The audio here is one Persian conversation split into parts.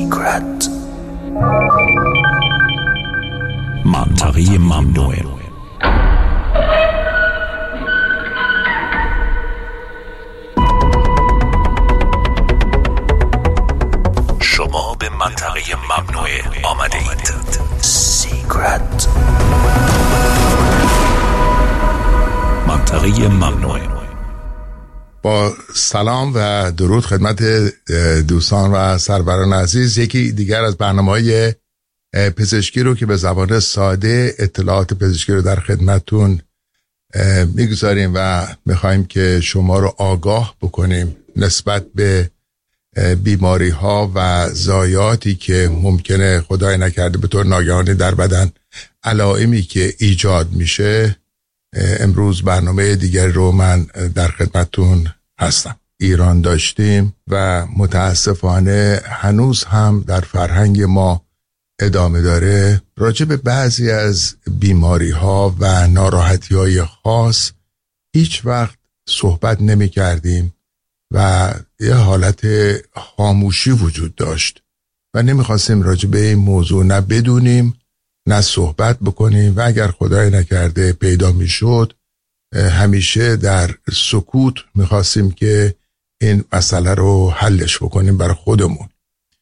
Secret. منطقه ممنوع. شما به منطقه ممنوع آمده اید. Secret. منطقه ممنوع. با سلام و درود خدمت دوستان و سروران عزیز، یکی دیگر از برنامه‌های پزشکی رو که به زبان ساده اطلاعات پزشکی رو در خدمتتون میگذاریم و میخوایم که شما رو آگاه بکنیم نسبت به بیماری ها و ضایعاتی که ممکنه خدای نکرده به طور ناگهانی در بدن علائمی که ایجاد میشه. امروز برنامه دیگر رو من در خدمتتون هستم. ایران داشتیم و متاسفانه هنوز هم در فرهنگ ما ادامه داره. راجع به بعضی از بیماری ها و ناراحتی های خاص هیچ وقت صحبت نمی کردیم و یه حالت خاموشی وجود داشت و نمیخواستیم راجع به این موضوع نه بدونیم نه صحبت بکنیم و اگر خدای نکرده پیدا میشد همیشه در سکوت میخواستیم که این مسئله رو حلش بکنیم برای خودمون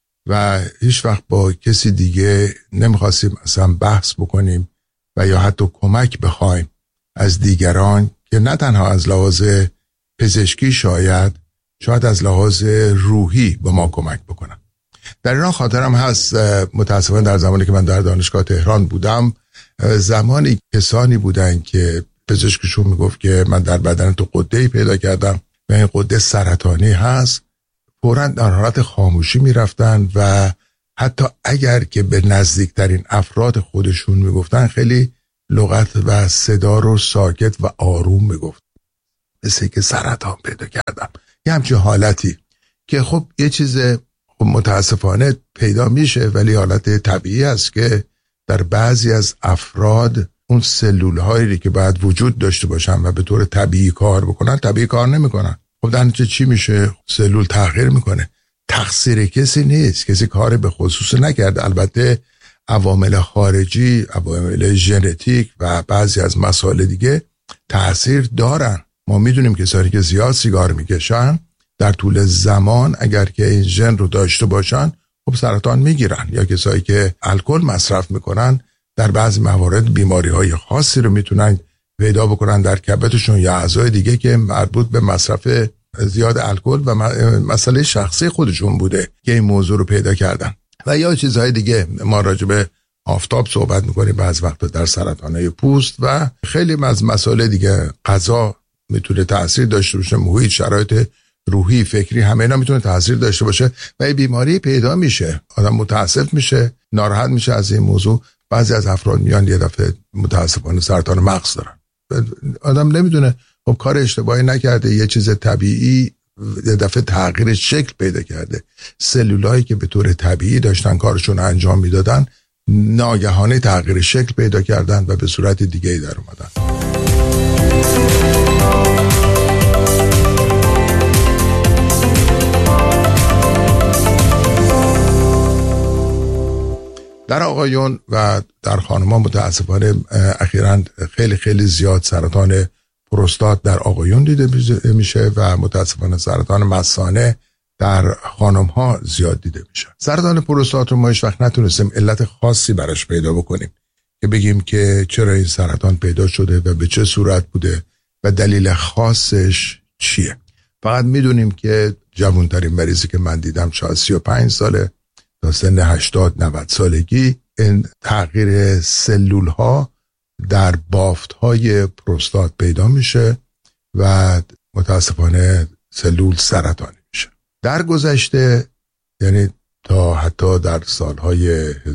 و هیچ وقت با کسی دیگه نمیخواستیم اصلا بحث بکنیم و یا حتی کمک بخوایم از دیگران که نه تنها از لحاظ پزشکی شاید از لحاظ روحی به ما کمک بکنن. در ایران خاطرم هست متاسفانه در زمانی که من در دانشگاه تهران بودم، زمانی کسانی بودن که پزشکشون میگفت که من در بدن تو غده‌ای پیدا کردم و این غده سرطانی هست، فوراً در حالت خاموشی میرفتن و حتی اگر که به نزدیکترین افراد خودشون میگفتن خیلی لغت و صدا رو ساکت و آروم میگفت، مثل که سرطان پیدا کردم. یه همچین حالتی که خب یه چیز متاسفانه پیدا میشه ولی حالت طبیعی است که در بعضی از افراد اون سلول هایی که باید وجود داشته باشن و به طور طبیعی کار بکنن طبیعی کار نمیکنن. خب در نتیجه چی میشه؟ سلول تغییر میکنه. تقصیر کسی نیست، کسی کار به خصوص نکرده. البته عوامل خارجی، عوامل ژنتیک و بعضی از مسائل دیگه تأثیر دارن. ما میدونیم کسانی که زیاد سیگار میکشن در طول زمان اگر که این ژن رو داشته باشن خب سرطان میگیرن، یا کسایی که الکل مصرف میکنن در بعضی موارد بیماری های خاصی رو میتونن پیدا بکنن در کبدشون یا اعضای دیگه که مربوط به مصرف زیاد الکل و مسئله شخصی خودشون بوده که این موضوع رو پیدا کردن. و یا چیزهای دیگه، ما راجع به آفتاب صحبت میکنیم بعض وقت در سرطانهای پوست و خیلی از مسائل دیگه. غذا میتونه تأثیر داشته باشه، محیط، شرایط روحی، فکری، همه اینا میتونه تاثیر داشته باشه و این بیماری پیدا میشه. آدم متاسف میشه، ناراحت میشه از این موضوع. بعضی از افراد میان یه دفعه متاسفانه سرطان مغز دارن. آدم نمیدونه خب کار اشتباهی نکرده، یه چیز طبیعی یه دفعه تغییر شکل پیدا کرده. سلولایی که به طور طبیعی داشتن کارشون انجام میدادن ناگهانی تغییر شکل پیدا کردن و به صورت دیگه‌ای در اومدن. در آقایون و در خانم‌ها متاسفانه اخیراً خیلی زیاد سرطان پروستات در آقایون دیده میشه و متاسفانه سرطان مثانه در خانم‌ها زیاد دیده میشه. سرطان پروستات رو ما هیچ وقت نتونستیم علت خاصی براش پیدا بکنیم که بگیم که چرا این سرطان پیدا شده و به چه صورت بوده و دلیل خاصش چیه. فقط میدونیم که جوان‌ترین مریضی که من دیدم شاید 35 ساله تا سن 80-90 سالگی این تغییر سلول ها در بافت های پروستات پیدا میشه و متاسفانه سلول سرطانی میشه. در گذشته، یعنی تا حتی در سالهای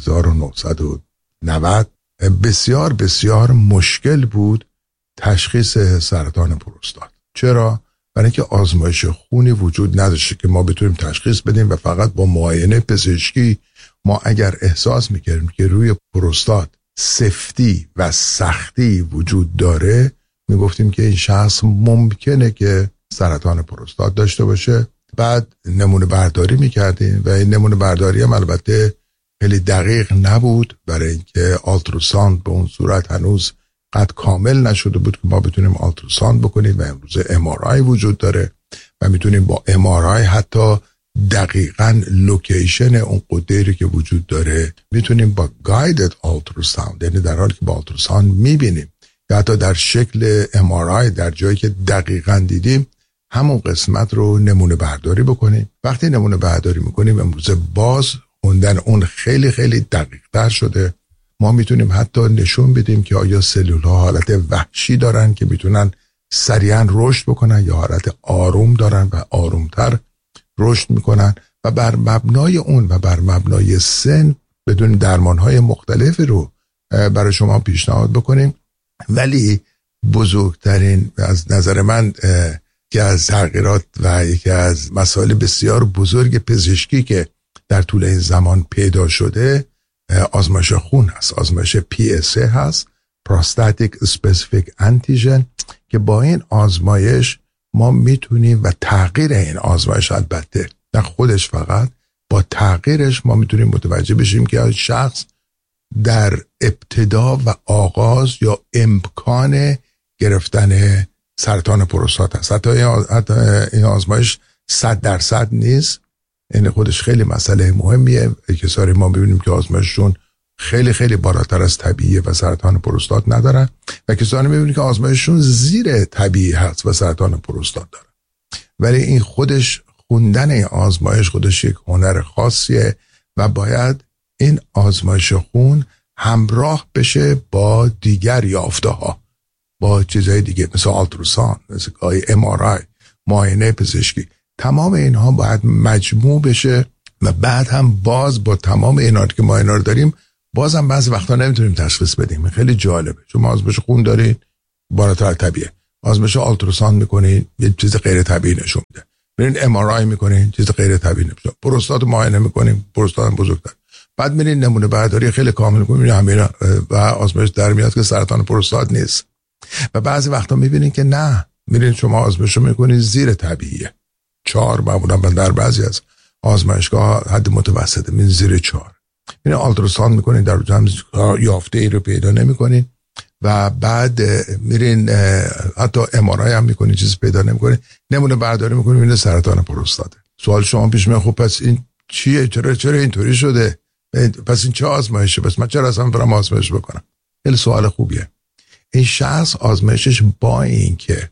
1990 بسیار مشکل بود تشخیص سرطان پروستات. چرا؟ برای اینکه آزمایش خونی وجود نداشته که ما بتونیم تشخیص بدیم و فقط با معاینه پزشکی ما اگر احساس میکردیم که روی پروستات سفتی و سختی وجود داره میگفتیم که این شخص ممکنه که سرطان پروستات داشته باشه بعد نمونه برداری میکردیم و این نمونه برداری هم البته خیلی دقیق نبود، برای اینکه آلتراساند به اون صورت هنوز قد کامل نشده بود که ما بتونیم آلتراساند بکنیم و امروز MRI وجود داره و میتونیم با MRI حتی دقیقاً لوکیشن اون قدری که وجود داره میتونیم با گایدد آلتراساند، یعنی در حالی که با آلتراساند میبینیم یا حتی در شکل MRI در جایی که دقیقاً دیدیم همون قسمت رو نمونه برداری بکنیم. وقتی نمونه برداری میکنیم امروز باز خوندن اون خیلی خیلی دقیق تر شده. ما میتونیم حتی نشون بدیم که آیا سلول ها حالت وحشی دارن که میتونن سریعا رشد بکنن یا حالت آروم دارن و آرومتر رشد میکنن و بر مبنای اون و بر مبنای سن بدون درمانهای مختلفی رو برای شما پیشنهاد بکنیم. ولی بزرگترین از نظر من که از تغییرات و یکی از مسائل بسیار بزرگ پزشکی که در طول این زمان پیدا شده آزمایش خون هست، آزمایش PSA هست، Prostatic Specific Antigen، که با این آزمایش ما میتونیم و تغییر این آزمایش البته در خودش فقط با تغییرش ما میتونیم متوجه بشیم که شخص در ابتدا و آغاز یا امکان گرفتن سرطان پروستات هست. حتی این آزمایش 100% نیست، این خودش خیلی مسئله مهمیه. کسانی ما ببینیم که آزمایششون خیلی خیلی بالاتر از طبیعیه و سرطان پروستات ندارن و کسانی میبینیم که آزمایششون زیر طبیعی هست و سرطان پروستات دارن. ولی این خودش خوندن این آزمایش خودش یک هنر خاصیه و باید این آزمایش خون همراه بشه با دیگر یافته ها، با چیزهای دیگه مثل آلتراساند، مثل MRI، معاینه پزشکی. تمام اینها باید مجموع بشه و بعد هم باز با تمام اینا که ما اینا رو داریم باز هم بعضی وقتا نمیتونیم تشخیص بدیم. خیلی جالبه، چون آزمایش خون دارین بالاتر از طبیعیه، آزمایش آلتراساند میکنین یه چیز غیر طبیعی نشون میده، میرین MRI میکنین چیز غیر طبیعی نشون، پروستات معاینه میکنین پروستات بزرگتر، بعد میرین نمونه برداری خیلی کامل میکنین همینا و آزمایش در میاد که سرطان پروستات نیست. و بعضی وقتا میبینین که نه، میرین شما آزمایش رو میکنین زیر طبیعیه، 4 معمولا در بعضی از آزمایشگاه حد متوسطه میرین زیر 4، میرین آلتراساند میکنین در جمع یافته ای رو پیدا نمیکنین و بعد میرین حتی MRI هم میکنین چیزی پیدا نمیکنین، نمونه برداری میکنین میبینین سرطان پروستاته. سوال شما پیش میاد خب پس این چیه؟ چرا اینطوری شده؟ پس این چه آزمایشه؟ پس من چرا اصلا برم آزمایش بکنم؟ خیلی سوال خوبیه. این شخص آزمایشش با این که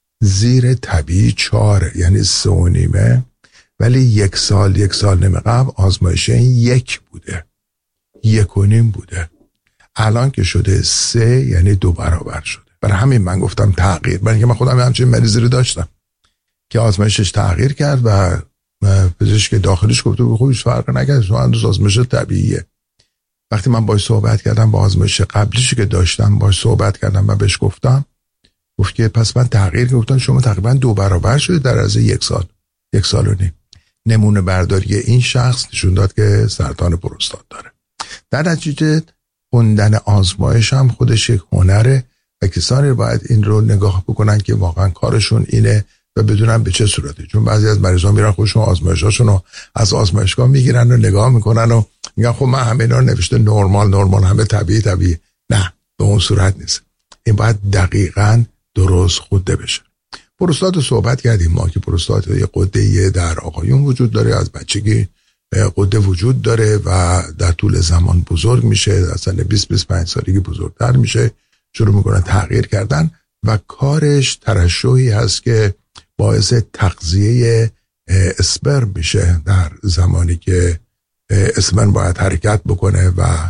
زیر طبیعی 4 یعنی 3.5، ولی 1 سال نیم قبل آزمایش این 1 بوده، 1.5 بوده، الان که شده 3 یعنی 2 برابر شده. برای همین من گفتم تغییر، برای اینکه من خودم همچین مریضی رو داشتم که آزمایشش تغییر کرد و پزشک داخلیش گفت خوبش فرق نکرد، شما هنوز آزمایش طبیعیه. وقتی من باهاش صحبت کردم با آزمایش قبلیشی که داشتم باهاش صحبت کردم و بهش گفتم، گفت که پس من تغییر گفتم شما تقریبا 2 برابر شده در عرض 1 سال، 1 سال و نیم. نمونه برداری این شخص نشون داد که سرطان پروستات داره. در نتیجه خوندن آزمایش هم خودش یک هنره و کسانی باید این رو نگاه بکنن که واقعا کارشون اینه و بدونن به چه صورته. چون بعضی از مریضا میرن خودشون آزمایشاشون رو از آزمایشگاه میگیرن و نگاه میکنن و میگن خب من همه اینا رو نوشته نرمال همه طبیعی. نه، به اون صورت نیست. این باید دقیقاً درست خونده بشه. پروستات رو صحبت کردیم ما که پروستات یه غده در آقایون وجود داره، از بچگی غده وجود داره و در طول زمان بزرگ میشه، اصلا 20-25 سالگی بزرگتر میشه، شروع میکنه تغییر کردن و کارش ترشحی هست که باعث تغذیه اسپرم میشه در زمانی که اسپرم باید حرکت بکنه و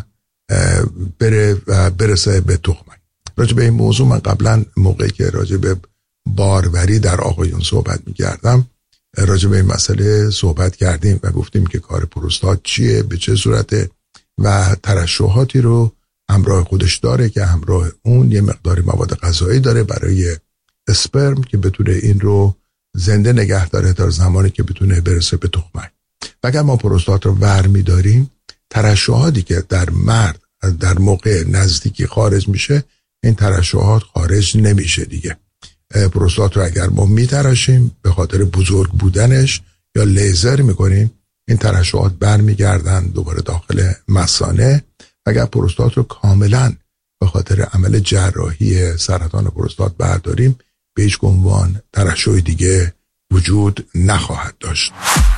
برسه به تخمک. راجع به این موضوع من قبلا موقعی که راجع به باروری در آقایون صحبت می‌کردم راجع به این مسئله صحبت کردیم و گفتیم که کار پروستات چیه، به چه صورته و ترشحاتی رو همراه خودش داره که همراه اون یه مقداری مواد غذایی داره برای اسپرم که بتونه این رو زنده نگه داره تا زمانی که بتونه برسه به تخمک. و اگر ما پروستات رو ورمی داریم، ترشحاتی که در مرد در موقع نزدیکی خارج میشه، این ترشحات خارج نمیشه دیگه. پروستات رو اگر ما میترشیم به خاطر بزرگ بودنش یا لیزر میکنیم، این ترشحات برمیگردن دوباره داخل مثانه. اگر پروستات رو کاملا به خاطر عمل جراحی سرطان پروستات برداریم، به هیچ عنوان ترشح دیگه وجود نخواهد داشت.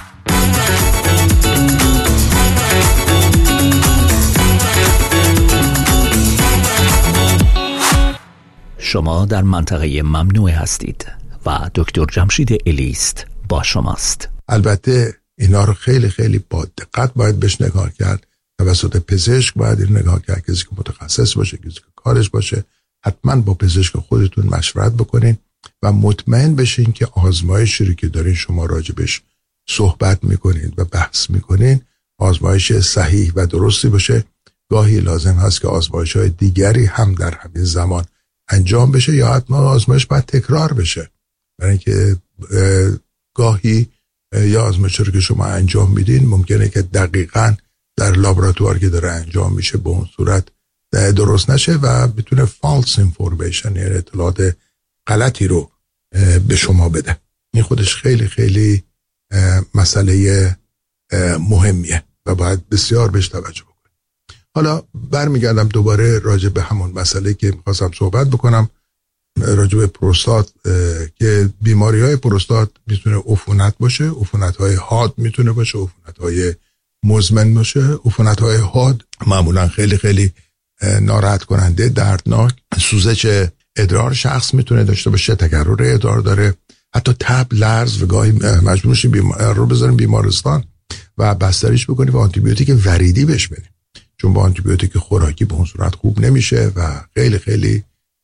شما در منطقه ممنوع هستید و دکتر جمشید الیست با شماست. البته اینا رو خیلی خیلی با دقت باید بهش نگاه کرد. توسط پزشک باید این نگاه کرد، کسی که متخصص باشه، کسی که کارش باشه. حتما با پزشک خودتون مشورت بکنین و مطمئن بشین که آزمایشی رو که دارین شما راجبش صحبت میکنین و بحث میکنین آزمایش صحیح و درستی باشه. گاهی لازم هست که آزمایش‌های دیگری هم در همین زمان انجام بشه یا حتما آزمایش باید تکرار بشه، برای اینکه گاهی یا آزمایشی رو که شما انجام میدین ممکنه که دقیقاً در لابراتوار که داره انجام میشه به اون صورت درست نشه و بتونه فالس اینفورمیشن، یعنی اطلاعات غلطی رو به شما بده. این خودش خیلی خیلی مسئله مهمیه و باید بسیار بهش توجه بکنیم. حالا برمیگردم دوباره راجع به همون مسئله که میخواستم صحبت بکنم، راجع به پروستات، که بیماری‌های پروستات میتونه عفونت باشه، عفونت‌های حاد میتونه باشه، عفونت‌های مزمن باشه. عفونت‌های حاد معمولا خیلی خیلی ناراحت کننده، دردناک، سوزش ادرار شخص میتونه داشته باشه، تکرر ادرار داره، حتی تب، لرز و گاهی مجبور میشیم رو بذاریم بیمارستان و بستریش بکنیم و آنتیبیوتیک وریدی بهش بدیم، چون با آنتیبیوتیک خوراکی به اون صورت خوب نمیشه و خیلی خیلی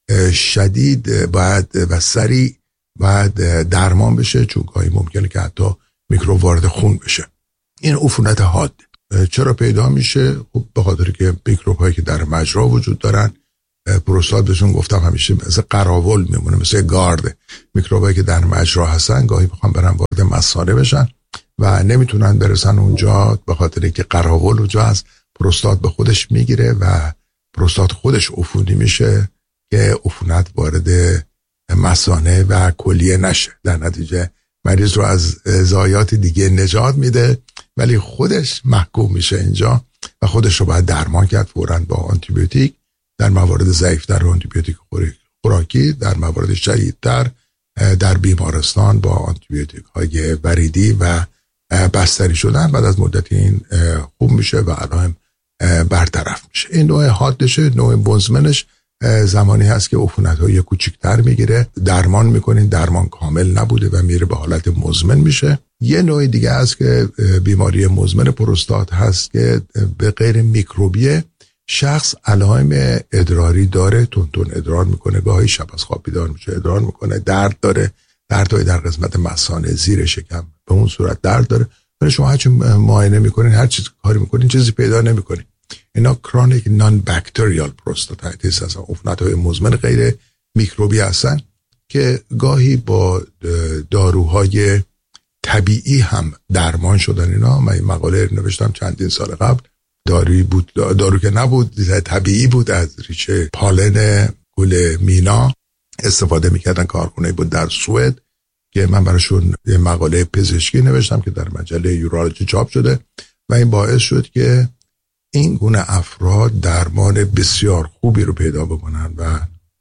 شدید باید و سریع باید درمان بشه، چون گاهی ممکنه که حتی میکروب وارد خون بشه. این عفونت حاد چرا پیدا میشه؟ خب به خاطر که میکروب هایی که در مجرا وجود دارن، پروستات بهشون گفتم همیشه مثل قراول میمونه، مثل گارد. میکروب هایی که در مجرا هستن گاهی میخوان برن وارد مثانه بشن و نمیتونن برسن اونجا، به خاطر که قراول اونجا هست. پروستات به خودش میگیره و پروستات خودش عفونی میشه که عفونت وارد مثانه و کلیه نشه. در نتیجه مریض رو از ضایعات دیگه نجات میده ولی خودش محکوم میشه اینجا و خودش رو باید درمان کرد فوراً با آنتیبیوتیک، در موارد ضعیف‌تر آنتیبیوتیک خوراکی، در موارد شدیدتر در بیمارستان با آنتیبیوتیک های وریدی و بستری شدن. بعد از مدتی این خوب میشه و علائم برطرف میشه. این نوع حادشه، نوع مزمنش زمانی هست که عفونت‌های کوچکتر میگیره، درمان میکنین، درمان کامل نبوده و میره به حالت مزمن میشه. یه نوع دیگه هست که بیماری مزمن پروستات هست که به غیر میکروبیه، شخص علائم ادراری داره، تون ادرار میکنه، گاهی شب از خواب بیدار میشه ادرار میکنه، درد داره، دردهای در قسمت مثانه زیر شکم به اون صورت درد داره، ولی شما هرچی معاینه میکنین، هر چیز کاری میکنین، چیزی پیدا نمیکنین. اینا کرونیک نان بکتریال پروستاتایتیس هستن، عفونت‌های مزمن غیر میکروبی هستن که گاهی با داروهای طبیعی هم درمان شدن. اینا من این مقاله نوشتم چندین سال قبل، دارویی بود، دارو که نبود، طبیعی بود، از ریشه پالن گل مینا استفاده میکردن. کارخونه بود در سوئد که من براشون یه مقاله پزشکی نوشتم که در مجله یورولوژی چاپ شده و این باعث شد که این گونه افراد درمان بسیار خوبی رو پیدا بکنن و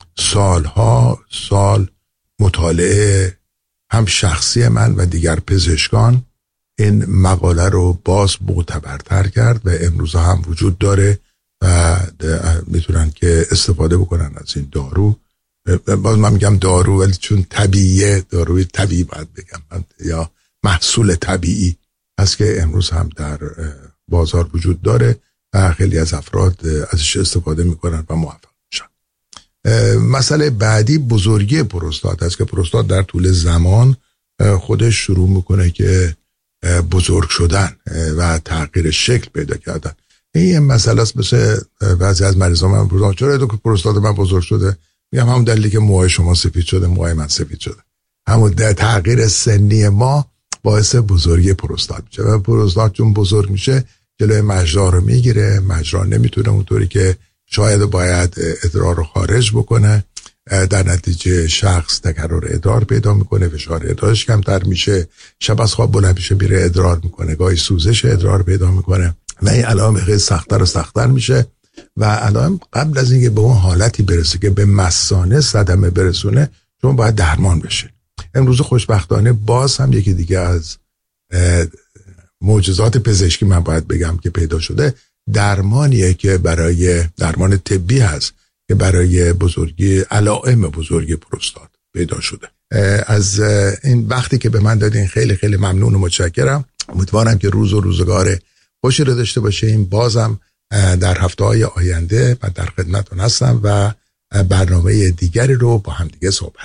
سال مطالعه هم شخصی من و دیگر پزشکان این مقاله رو باز معتبرتر کرد و امروز هم وجود داره و میتونن که استفاده بکنن از این دارو. باز من میگم دارو ولی چون طبیعیه، داروی طبیعی باید بگم یا محصول طبیعی هست که امروز هم در بازار وجود داره و خیلی از افراد ازش استفاده میکنن و موفق میشن. مسئله بعدی بزرگی پروستات است که پروستات در طول زمان خودش شروع میکنه که بزرگ شدن و تغییر شکل پیدا کردن. این مسئله است. مثل بعضی از مریضان من پرسیدن چرا دکتر پروستات من بزرگ شده؟ میگم همون دلیلی که موهای شما سفید شده، موهای من سفید شده. همون تغییر سنی ما باعث بزرگی پروستات میشه و پروستات چون بزرگ میشه جلوی مجرا رو میگیره، مجرا نمیتونه اونطوری که شاید باید ادرار رو خارج بکنه در نتیجه شخص تکرر ادرار پیدا میکنه، فشار ادرارش کمتر میشه، شب از خواب بلند میشه میره ادرار میکنه، گاهی سوزش ادرار پیدا میکنه و این علائم خیلی سخت‌تر و سخت‌تر میشه و علائم قبل از اینکه به اون حالتی برسه که به مثانه صدمه برسونه چون باید درمان بشه. امروز خوشبختانه باز هم یکی دیگه از معجزات پزشکی من باید بگم که پیدا شده، درمانیه که برای درمان طبی هست که برای بزرگی علائم بزرگی پروستات پیدا شده. از این وقتی که به من دادین خیلی خیلی ممنون و متشکرم. امیدوارم که روز و روزگار خوشی رو داشته باشیم. بازم در هفته‌های آینده من در خدمتتون هستم و برنامه دیگری رو با هم دیگه صحبت.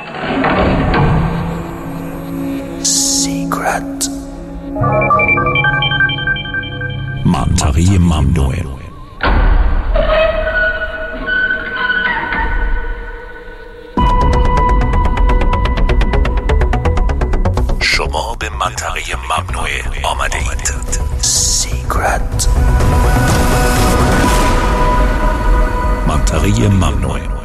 Secret. منطقه ممنوع. شما به منطقه ممنوع آمده اید. Secret. منطقه ممنوع.